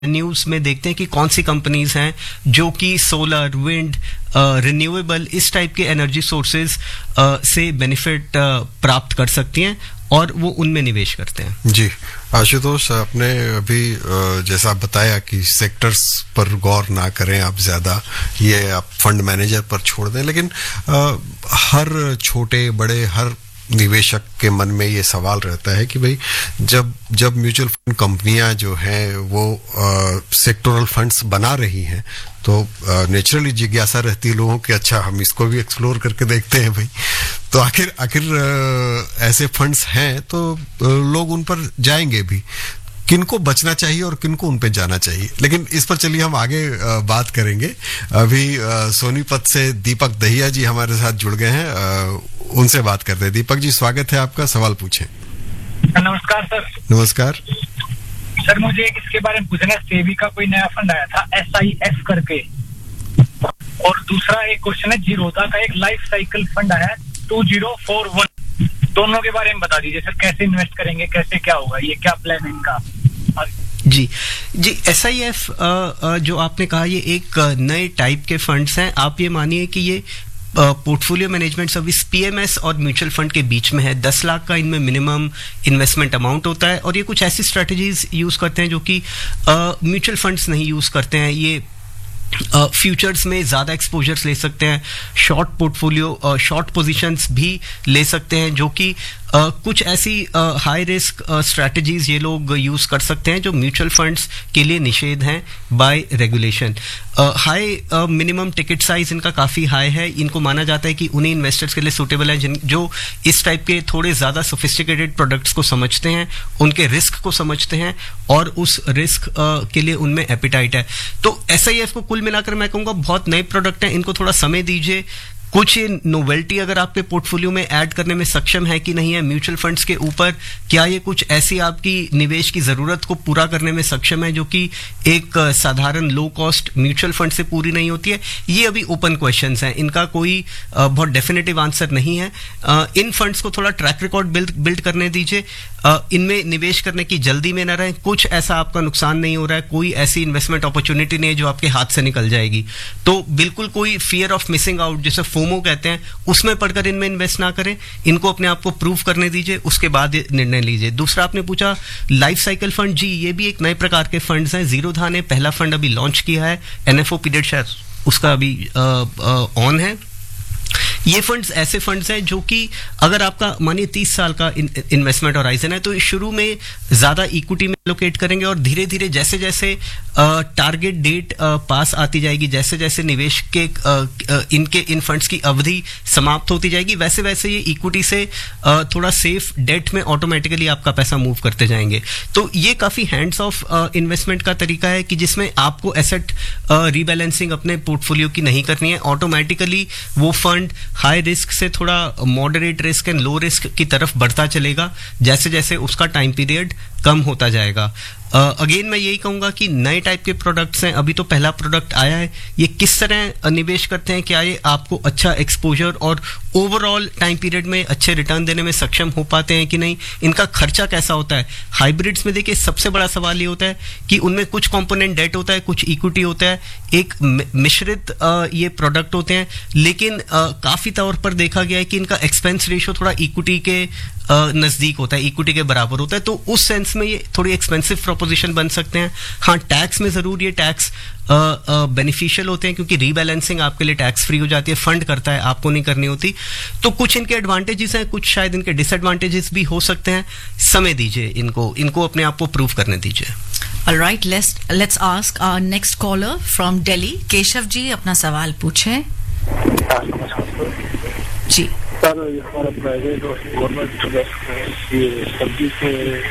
News में देखते हैं कि कौन सी कंपनीज हैं जो कि सोलर, विंड, रिन्यूएबल इस टाइप के एनर्जी सोर्सेज से बेनिफिट प्राप्त कर सकती हैं और वो उनमें निवेश करते हैं। जी आशुतोष, आपने अभी जैसा आप बताया कि सेक्टर्स पर गौर ना करें आप ज्यादा, ये आप फंड मैनेजर पर छोड़ दें, लेकिन हर छोटे बड़े हर निवेशक के मन में ये सवाल रहता है कि भाई जब म्यूचुअल फंड कंपनियां जो हैं वो सेक्टोरल फंड्स बना रही हैं तो नेचुरली जिज्ञासा रहती है लोगों की, अच्छा हम इसको भी एक्सप्लोर करके देखते हैं भाई। तो आखिर ऐसे फंड्स हैं तो लोग उन पर जाएंगे भी। किनको बचना चाहिए और किनको उन पे जाना चाहिए, लेकिन इस पर चलिए हम आगे बात करेंगे। अभी सोनीपत से दीपक दहिया जी हमारे साथ जुड़ गए हैं, उनसे बात करते हैं। दीपक जी, स्वागत है आपका, सवाल पूछें। नमस्कार सर। नमस्कार सर, मुझे इसके बारे में पूछना है, सेबी का कोई नया फंड आया था SIF करके, और दूसरा एक क्वेश्चन है जीरोधा का एक लाइफ साइकिल फंड आया है 2041, दोनों के बारे में बता दीजिए सर, कैसे इन्वेस्ट करेंगे, कैसे क्या होगा, ये क्या प्लान है इनका? जी SIF जो आपने कहा ये एक नए टाइप के फंड्स हैं। आप ये मानिए कि ये पोर्टफोलियो मैनेजमेंट सर्विस PMS और म्यूचुअल फंड के बीच में है। 10 लाख का इनमें मिनिमम इन्वेस्टमेंट अमाउंट होता है और ये कुछ ऐसी स्ट्रेटजीज यूज करते हैं जो कि म्यूचुअल फंड्स नहीं यूज करते हैं। ये फ्यूचर्स में ज्यादा एक्सपोजर्स ले सकते हैं, शॉर्ट पोर्टफोलियो शॉर्ट पोजीशंस भी ले सकते हैं, जो कि कुछ ऐसी हाई रिस्क स्ट्रैटेजीज ये लोग यूज कर सकते हैं जो म्यूचुअल फंड्स के लिए निषेध हैं bye regulation. High minimum ticket size इनका काफी हाई है। इनको माना जाता है कि उन्हीं इन्वेस्टर्स के लिए सूटेबल है जो इस टाइप के थोड़े ज्यादा सोफिस्टिकेटेड प्रोडक्ट्स को समझते हैं, उनके रिस्क को समझते हैं और उस रिस्क के लिए उनमें एपिटाइट है। तो SIF को कुल मिलाकर मैं कहूंगा बहुत नए प्रोडक्ट हैं, इनको थोड़ा समय दीजिए। कुछ नोवेल्टी अगर आपके पोर्टफोलियो में ऐड करने में सक्षम है कि नहीं है म्यूचुअल फंड्स के ऊपर, क्या ये कुछ ऐसी आपकी निवेश की जरूरत को पूरा करने में सक्षम है जो कि एक साधारण लो कॉस्ट म्यूचुअल फंड से पूरी नहीं होती है, ये अभी ओपन क्वेश्चंस हैं, इनका कोई बहुत डेफिनेटिव आंसर नहीं है। इन फंड्स को थोड़ा ट्रैक रिकॉर्ड बिल्ड करने दीजिए, इनमें निवेश करने की जल्दी में न रहें। कुछ ऐसा आपका नुकसान नहीं हो रहा है, कोई ऐसी इन्वेस्टमेंट अपॉर्चुनिटी नहीं है जो आपके हाथ से निकल जाएगी, तो बिल्कुल कोई फियर ऑफ मिसिंग आउट जैसे फोमो कहते हैं उसमें पढ़कर इनमें इन्वेस्ट ना करें। इनको अपने आप को प्रूव करने दीजिए, उसके बाद निर्णय लीजिए। दूसरा आपने पूछा लाइफ साइकिल फंड, जी ये भी एक नए प्रकार के फंड्स हैं। जीरोधा ने पहला फंड अभी लॉन्च किया है, NFO पीरियड शेयर उसका अभी ऑन है। ये फंड्स ऐसे फंड्स हैं जो कि अगर आपका मानिए 30 साल का इन्वेस्टमेंट होराइजन है तो शुरू में ज्यादा इक्विटी में लोकेट करेंगे और धीरे धीरे जैसे जैसे टारगेट डेट पास आती जाएगी, जैसे जैसे निवेश के इन फंड्स की अवधि समाप्त होती जाएगी, वैसे वैसे ये इक्विटी से थोड़ा सेफ डेट में ऑटोमेटिकली आपका पैसा मूव करते जाएंगे। तो ये काफी हैंड्स ऑफ इन्वेस्टमेंट का तरीका है कि जिसमें आपको एसेट रीबैलेंसिंग अपने पोर्टफोलियो की नहीं करनी है। ऑटोमेटिकली वो फंड हाई रिस्क से थोड़ा moderate risk and low risk की तरफ बढ़ता चलेगा जैसे जैसे उसका टाइम पीरियड कम होता जाएगा। अगेन मैं यही कहूंगा कि नए टाइप के प्रोडक्ट्स हैं, अभी तो पहला प्रोडक्ट आया है, ये किस तरह निवेश करते हैं, क्या ये आपको अच्छा एक्सपोजर और ओवरऑल टाइम पीरियड में अच्छे रिटर्न देने में सक्षम हो पाते हैं कि नहीं, इनका खर्चा कैसा होता है। हाइब्रिड्स में देखिए सबसे बड़ा सवाल ये होता है कि उनमें कुछ कंपोनेंट डेट होता है, कुछ इक्विटी होता है, एक मिश्रित ये प्रोडक्ट होते हैं, लेकिन काफी तौर पर देखा गया है कि इनका एक्सपेंस रेशियो थोड़ा इक्विटी के नजदीक होता है, इक्विटी के बराबर होता है, तो उस सेंस में ये थोड़ी एक्सपेंसिव प्रोपोजिशन बन सकते हैं। हाँ, टैक्स में जरूर ये टैक्स बेनिफिशियल होते हैं क्योंकि रीबैलेंसिंग आपके लिए टैक्स फ्री हो जाती है, फंड करता है, आपको नहीं करनी होती। तो कुछ इनके एडवांटेजेस हैं, कुछ शायद इनके डिसएडवांटेजेस भी हो सकते हैं। समय दीजिए इनको अपने आप को प्रूव करने दीजिए। Alright, let's ask our next collar from Delhi. Keshav ji अपना सवाल पूछें। जी सर, हमारा प्राइवेट और गवर्नमेंट ये सब्जी से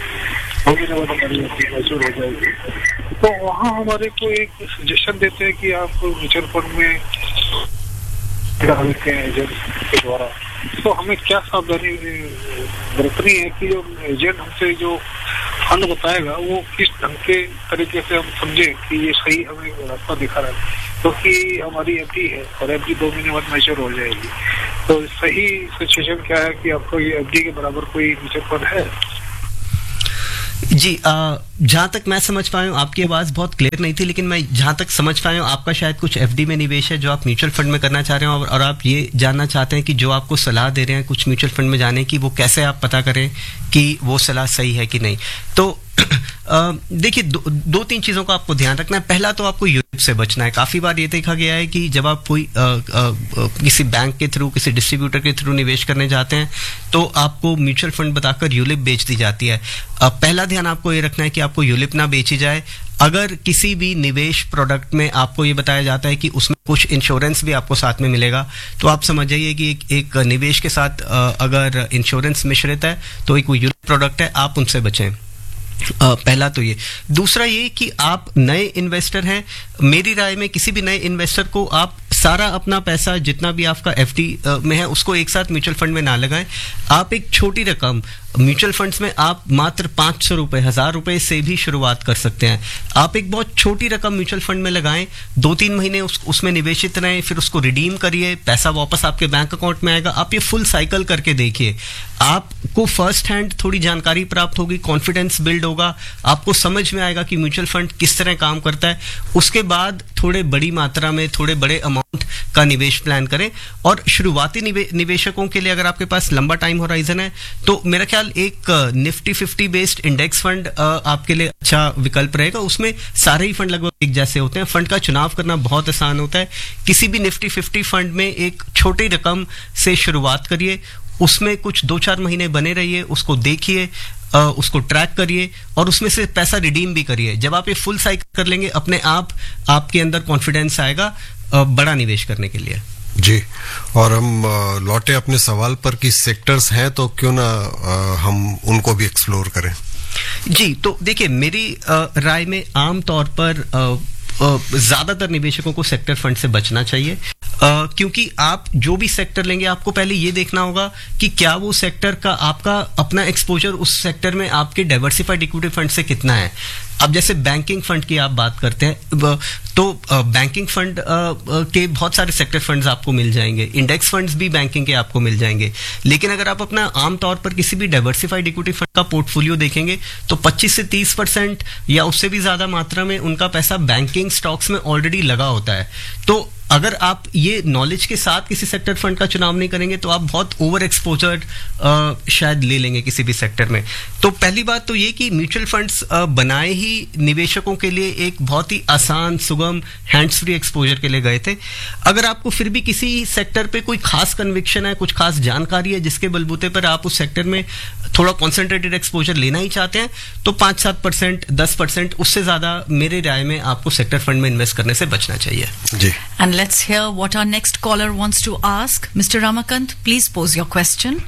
मैच्योर हो जाएगी, तो वहाँ हमारे को एक सजेशन देते हैं कि आप म्यूचुअल फंड में डालते हैं एजेंट के द्वारा, तो हमें क्या सावधानी बरतनी है कि जो एजेंट हमसे जो फंड बताएगा वो किस ढंग के तरीके से हम समझे कि ये सही हमें रास्ता दिखा रहा है, क्योंकि हमारी FD है और FD 2 महीने बाद मैच्योर हो जाएगी, तो सही सिचुएशन क्या है कि आपको ये FD के बराबर कोई म्यूचुअल फंड है? जी, जहाँ तक मैं समझ पाया हूँ, आपकी आवाज़ बहुत क्लियर नहीं थी, लेकिन मैं जहाँ तक समझ पाया हूँ आपका शायद कुछ एफडी में निवेश है जो आप म्यूचुअल फंड में करना चाह रहे हैं, और आप ये जानना चाहते हैं कि जो आपको सलाह दे रहे हैं कुछ म्यूचुअल फंड में जाने की, वो कैसे आप पता करें कि वो सलाह सही है कि नहीं। तो देखिए, दो तीन चीज़ों का आपको ध्यान रखना है। पहला तो आपको यूलिप से बचना है। काफ़ी बार ये देखा गया है कि जब आप कोई किसी बैंक के थ्रू, किसी डिस्ट्रीब्यूटर के थ्रू निवेश करने जाते हैं तो आपको म्यूचुअल फंड बताकर यूलिप बेच दी जाती है। पहला ध्यान आपको ये रखना है कि आपको यूलिप ना बेची जाए। अगर किसी भी निवेश प्रोडक्ट में आपको ये बताया जाता है कि उसमें कुछ इंश्योरेंस भी आपको साथ में मिलेगा, तो आप समझ जाइए कि एक निवेश के साथ अगर इंश्योरेंस मिश्रित है तो एक वो यूलिप प्रोडक्ट है, आप उनसे बचें। पहला तो ये। दूसरा ये कि आप नए इन्वेस्टर हैं, मेरी राय में किसी भी नए इन्वेस्टर को आप सारा अपना पैसा जितना भी आपका एफडी में है उसको एक साथ म्यूचुअल फंड में ना लगाएं। आप एक छोटी रकम म्यूचुअल फंड्स में आप मात्र 500 रुपए, 1000 रुपए से भी शुरुआत कर सकते हैं। आप एक बहुत छोटी रकम म्यूचुअल फंड में लगाएं, 2-3 महीने उसमें निवेशित रहें, फिर उसको रिडीम करिए, पैसा वापस आपके बैंक अकाउंट में आएगा। आप ये फुल साइकिल करके देखिए, आपको फर्स्ट हैंड थोड़ी जानकारी प्राप्त होगी, कॉन्फिडेंस बिल्ड होगा, आपको समझ में आएगा कि म्यूचुअल फंड किस तरह काम करता है। उसके बाद थोड़े बड़ी मात्रा में, थोड़े बड़े अमाउंट का निवेश प्लान करें। और शुरुआती निवेशकों के लिए अगर आपके पास लंबा टाइम होराइजन है तो मेरा ख्याल एक निफ्टी 50 बेस्ड इंडेक्स फंड आपके लिए अच्छा विकल्प रहेगा। उसमें सारे ही फंड लगभग एक जैसे होते हैं। फंड का चुनाव करना बहुत आसान होता है। किसी भी निफ्टी 50 फंड में एक छोटी रकम से शुरुआत करिए, उसमें कुछ 2-4 महीने बने रहिए, उसको देखिए, उसको ट्रैक करिए और उसमें से पैसा रिडीम भी करिए। जब आप ये फुल साइकिल कर लेंगे, अपने आप आपके अंदर कॉन्फिडेंस आएगा बड़ा निवेश करने के लिए। जी, और हम लौटे अपने सवाल पर कि सेक्टर्स हैं तो क्यों ना हम उनको भी एक्सप्लोर करें। जी, तो देखिए, मेरी राय में आम तौर पर ज्यादातर निवेशकों को सेक्टर फंड से बचना चाहिए, क्योंकि आप जो भी सेक्टर लेंगे आपको पहले ये देखना होगा कि क्या वो सेक्टर का आपका अपना एक्सपोजर उस सेक्टर में आपके डाइवर्सिफाइड इक्विटी फंड से कितना है। अब जैसे बैंकिंग फंड की आप बात करते हैं तो बैंकिंग फंड के बहुत सारे सेक्टर फंड्स आपको मिल जाएंगे, इंडेक्स फंड्स भी बैंकिंग के आपको मिल जाएंगे। लेकिन अगर आप अपना आमतौर पर किसी भी डाइवर्सिफाइड इक्विटी फंड का पोर्टफोलियो देखेंगे तो 25 से 30% या उससे भी ज्यादा मात्रा में उनका पैसा बैंकिंग स्टॉक्स में ऑलरेडी लगा होता है। तो अगर आप ये नॉलेज के साथ किसी सेक्टर फंड का चुनाव नहीं करेंगे तो आप बहुत ओवर एक्सपोजर्ड शायद ले लेंगे किसी भी सेक्टर में। तो पहली बात तो ये कि म्यूचुअल फंड्स बनाए ही निवेशकों के लिए एक बहुत ही आसान, सुगम, हैंड्स फ्री एक्सपोजर के लिए गए थे। अगर आपको फिर भी किसी सेक्टर पे कोई खास कन्विक्शन है, कुछ खास जानकारी है जिसके बलबूते पर आप उस सेक्टर में थोड़ा कॉन्सेंट्रेटेड एक्सपोजर लेना ही चाहते हैं, तो 5-7%, 10%, उससे ज्यादा मेरे राय में आपको सेक्टर फंड में इन्वेस्ट करने से बचना चाहिए। जी, And let's hear what our next caller wants to ask. Mr. Ramakant, please pose your question.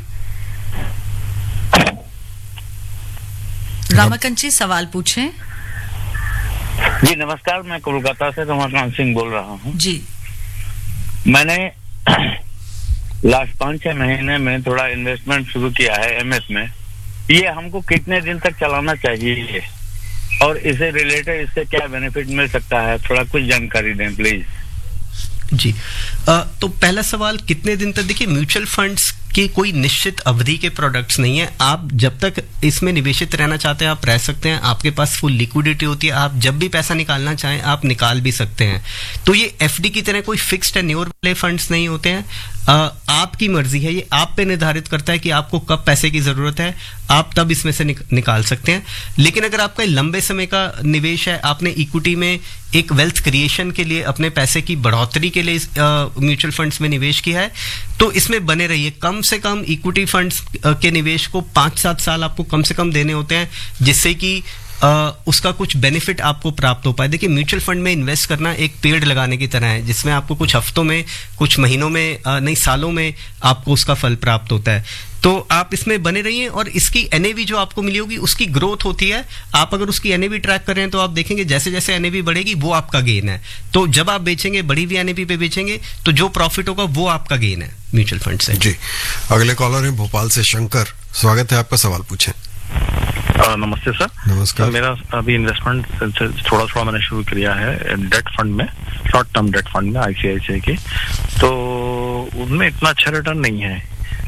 Ramakant जी, सवाल पूछें। जी नमस्कार, मैं कोलकाता से रमाकांत सिंह बोल रहा हूँ। जी, मैंने लास्ट 5-6 महीने में थोड़ा इन्वेस्टमेंट शुरू किया है एमएफ में। ये हमको कितने दिन तक चलाना चाहिए और इसे रिलेटेड इससे क्या बेनिफिट मिल सकता है, थोड़ा कुछ जानकारी दें प्लीज। जी, तो पहला सवाल कितने दिन तक। देखिए, म्यूचुअल फंड्स की कोई निश्चित अवधि के प्रोडक्ट्स नहीं है। आप जब तक इसमें निवेशित रहना चाहते हैं आप रह सकते हैं, आपके पास फुल लिक्विडिटी होती है, आप जब भी पैसा निकालना चाहें आप निकाल भी सकते हैं। तो ये एफडी की तरह कोई फिक्स्ड टेन्योर वाले फंड्स नहीं होते हैं। आपकी मर्जी है, ये आप पे निर्धारित करता है कि आपको कब पैसे की जरूरत है, आप तब इसमें से निकाल सकते हैं। लेकिन अगर आपका लंबे समय का निवेश है, आपने इक्विटी में एक वेल्थ क्रिएशन के लिए, अपने पैसे की बढ़ोतरी के लिए म्यूचुअल फंड्स में निवेश किया है, तो इसमें बने रहिए। कम से कम इक्विटी फंड्स के निवेश को 5-7 साल आपको कम से कम देने होते हैं, जिससे कि उसका कुछ बेनिफिट आपको प्राप्त हो पाए। देखिए, म्यूचुअल फंड में इन्वेस्ट करना एक पेड़ लगाने की तरह है, जिसमें आपको कुछ हफ्तों में, कुछ महीनों में, नहीं सालों में आपको उसका फल प्राप्त होता है। तो आप इसमें बने रहिए और इसकी एनएवी जो आपको मिली होगी उसकी ग्रोथ होती है। आप अगर उसकी एनएवी ट्रैक कर रहे हैं तो आप देखेंगे जैसे जैसे एनएवी बढ़ेगी वो आपका गेन है। तो जब आप बेचेंगे, बढ़ी हुई एनएवी पे बेचेंगे, तो जो प्रॉफिट होगा वो आपका गेन है म्यूचुअल फंड से। जी, अगले कॉलर है भोपाल से शंकर, स्वागत है आपका, सवाल पूछें। नमस्ते सर। नमस्कार। मेरा अभी इन्वेस्टमेंट थोड़ा थोड़ा मैंने शुरू किया है डेट फंड में, शॉर्ट टर्म डेट फंड में आईसीआईसीआई के, तो उनमें इतना अच्छा रिटर्न नहीं है।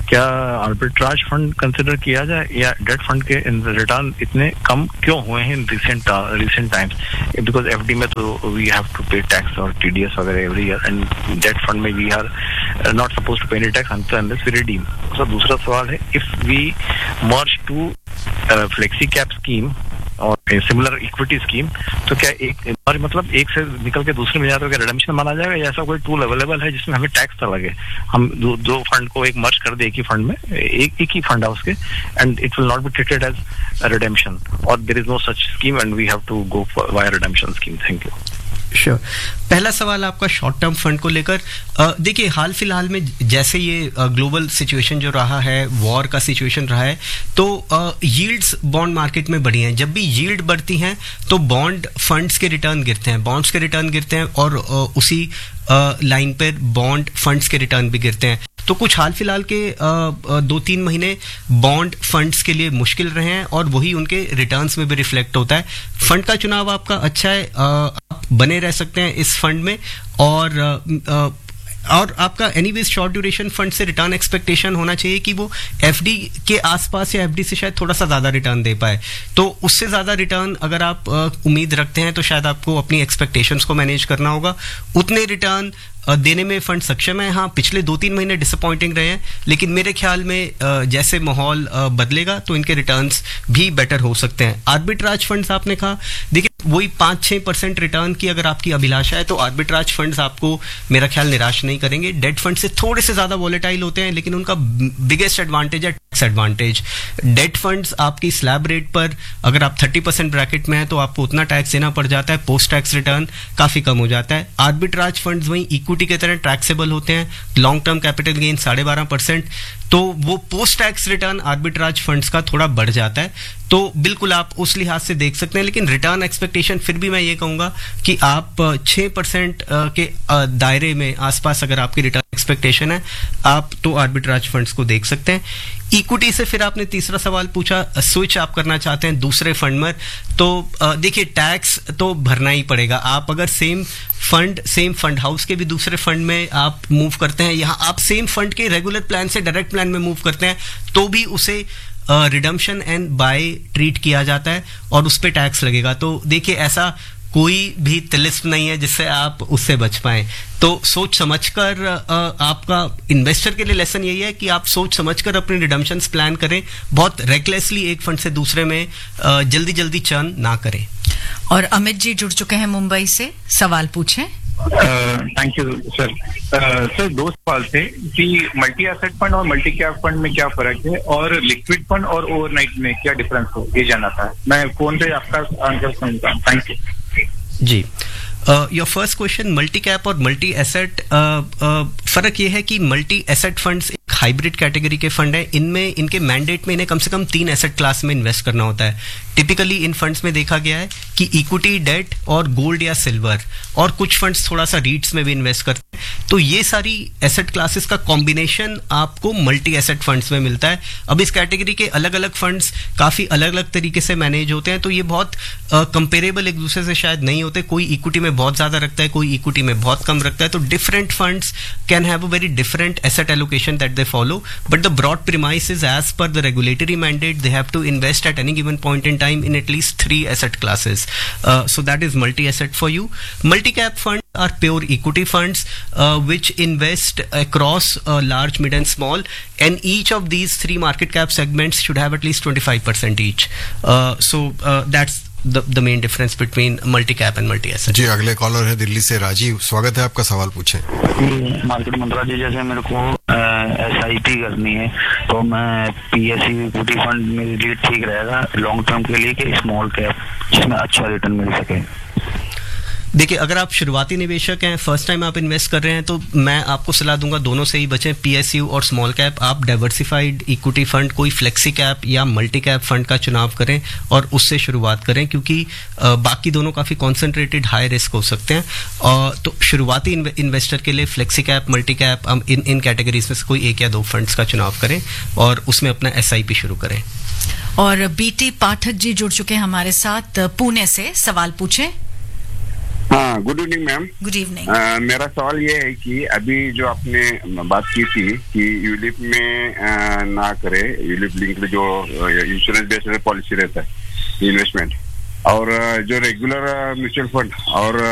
क्या आर्बिट्राज फंड कंसिडर किया जाए या डेट फंड के रिटर्न इतने कम क्यों हुए हैं in recent times? Because FD में तो वी हैव टू पे टैक्स और टीडीएस वगैरह every year, and date fund में we are not suppose to पे any tax unless we redeem. सो दूसरा सवाल है, if we merge to flexi cap scheme और सिमिलर इक्विटी स्कीम, तो क्या और मतलब एक से निकल के दूसरे में जाते हो, क्या रिडम्पशन माना जाएगा या ऐसा कोई टूल अवेलेबल है जिसमें हमें टैक्स ना लगे? हम दो फंड को एक मर्ज कर दे एक ही फंड में, एक ही फंड है उसके, and it will not be treated as redemption, और there is no such scheme and we have to go via redemption scheme. Thank you. Sure. पहला सवाल आपका शॉर्ट टर्म फंड को लेकर, देखिए हाल फिलहाल में जैसे ये ग्लोबल सिचुएशन जो रहा है, वॉर का सिचुएशन रहा है, तो यील्ड्स बॉन्ड मार्केट में बढ़ी हैं। जब भी यील्ड बढ़ती हैं तो बॉन्ड फंड्स के रिटर्न गिरते हैं, बॉन्ड्स के रिटर्न गिरते हैं, और उसी लाइन पर बॉन्ड फंड्स के रिटर्न भी गिरते हैं। तो कुछ हाल फिलहाल के 2-3 महीने बॉन्ड फंड्स के लिए मुश्किल रहे हैं, और वही उनके रिटर्न्स में भी रिफ्लेक्ट होता है। फंड का चुनाव आपका अच्छा है, आप बने रह सकते हैं इस फंड में, और आपका एनीवेज शॉर्ट ड्यूरेशन फंड से रिटर्न एक्सपेक्टेशन होना चाहिए कि वो एफडी के आसपास या एफडी से शायद थोड़ा सा ज्यादा रिटर्न दे पाए। तो उससे ज्यादा रिटर्न अगर आप उम्मीद रखते हैं तो शायद आपको अपनी एक्सपेक्टेशंस को मैनेज करना होगा। उतने रिटर्न देने में फंड सक्षम है। हाँ, पिछले 2-3 महीने डिसअपॉइंटिंग रहे हैं, लेकिन मेरे ख्याल में जैसे माहौल बदलेगा तो इनके रिटर्न्स भी बेटर हो सकते हैं। आर्बिट्राज फंड्स आपने कहा, देखिए वही 5-6% रिटर्न की अगर आपकी अभिलाषा है तो आर्बिट्राज फंड्स आपको मेरा ख्याल निराश नहीं करेंगे। डेट फंड से थोड़े से ज्यादा वॉलेटाइल होते हैं, लेकिन उनका बिगेस्ट एडवांटेज है टैक्स एडवांटेज। डेट फंड्स आपकी स्लैब रेट पर अगर आप 30% ब्रैकेट में है तो आपको उतना टैक्स देना पड़ जाता है, पोस्ट टैक्स रिटर्न काफी कम हो जाता है। आर्बिट्राज फंड्स वहीं इक्विटी की तरह टैक्सेबल होते हैं, लॉन्ग टर्म कैपिटल गेन 12.5%, तो वो post tax return arbitrage funds का थोड़ा बढ़ जाता है। तो बिल्कुल आप उस लिहाज से देख सकते हैं, लेकिन रिटर्न एक्सपेक्टेशन फिर भी मैं ये कहूंगा कि आप 6% के दायरे में आसपास अगर आपकी रिटर्न एक्सपेक्टेशन है, आप तो आर्बिट्राज फंड्स को देख सकते हैं। इक्विटी से फिर आपने तीसरा सवाल पूछा, स्विच आप करना चाहते हैं दूसरे फंड में, तो देखिए टैक्स तो भरना ही पड़ेगा। आप अगर सेम फंड हाउस के भी दूसरे फंड में आप मूव करते हैं, यहाँ आप सेम फंड के रेगुलर प्लान से डायरेक्ट प्लान में मूव करते हैं, तो भी उसे रिडम्पशन एंड बाय ट्रीट किया जाता है और उस पर टैक्स लगेगा। तो देखिए ऐसा कोई भी तिलिस्म नहीं है जिससे आप उससे बच पाएं। तो सोच समझकर आपका इन्वेस्टर के लिए लेसन यही है कि आप सोच समझकर अपने रिडम्पशंस प्लान करें, बहुत रेकलेसली एक फंड से दूसरे में जल्दी चर्न ना करें। और अमित जी जुड़ चुके हैं मुंबई से, सवाल पूछें। Thank you sir. सर 2 सवाल थे कि मल्टी एसेट फंड और मल्टी कैप फंड में क्या फर्क है, और लिक्विड फंड और ओवरनाइट में क्या डिफरेंस हो, ये जानना था। मैं फोन पे आपका आंसर सुनता हूँ। Thank you ji. Your first question, multi cap और मल्टी एसेट, फर्क ये है कि मल्टी एसेट फंड्स एक हाइब्रिड कैटेगरी के फंड है। इनमें इनके मैंडेट में इन्हें कम से कम 3 एसेट क्लास में इन्वेस्ट करना होता है। टिपिकली इन फंड्स में देखा गया है कि इक्विटी, डेट और गोल्ड या सिल्वर, और कुछ फंड्स थोड़ा सा रीट्स में भी इन्वेस्ट करते हैं। तो ये सारी एसेट क्लासेस का कॉम्बिनेशन आपको मल्टी एसेट फंड्स में मिलता है। अब इस कैटेगरी के अलग अलग फंड्स काफी अलग अलग तरीके से मैनेज होते हैं, तो ये बहुत कंपेरेबल एक दूसरे से शायद नहीं होते। कोई इक्विटी में बहुत ज्यादा रखता है, कोई इक्विटी में बहुत कम रखता है। तो different funds can have a very different asset allocation that they follow, but the broad premise is as per the regulatory mandate they have to invest at any given point in time in at least 3 asset classes. So that is multi-asset for you. Multi-cap funds are pure equity funds which invest across large, mid and small, and each of these 3 market cap segments should have at least 25% each. So that's the main difference between multi-cap and multi-asset. जी, अगले collar है दिल्ली से राजीव, स्वागत है आपका, सवाल पूछें। Market मंत्रा जी, जैसे मेरे को SIP करनी है तो मैं PSU इक्विटी फंड मेरे लिए ठीक रहेगा लॉन्ग टर्म के लिए, कि स्मॉल कैप जिसमें अच्छा रिटर्न मिल सके? देखिए, अगर आप शुरुआती निवेशक हैं, फर्स्ट टाइम आप इन्वेस्ट कर रहे हैं, तो मैं आपको सलाह दूंगा दोनों से ही बचें, PSU और स्मॉल कैप। आप डाइवर्सिफाइड इक्विटी फंड, कोई फ्लेक्सी कैप या मल्टी कैप फंड का चुनाव करें और उससे शुरुआत करें, क्योंकि बाकी दोनों काफ़ी कॉन्सेंट्रेटेड हाई रिस्क हो सकते हैं। तो शुरुआती इन्वेस्टर के लिए फ्लेक्सी कैप, मल्टी कैप, इन कैटेगरीज में से कोई 1 या 2 फंड्स का चुनाव करें और उसमें अपना SIP शुरू करें। और BT पाठक जी जुड़ चुके हैं हमारे साथ पुणे से, सवाल पूछें। हाँ, हाँ, good evening ma'am. Good evening. मेरा सवाल ये है कि अभी जो आपने बात की थी कि यूलिप में ना करे, यूलिप लिंक्ड जो इंश्योरेंस बेस्ड पॉलिसी रहता है इन्वेस्टमेंट, और जो रेगुलर म्यूचुअल फंड और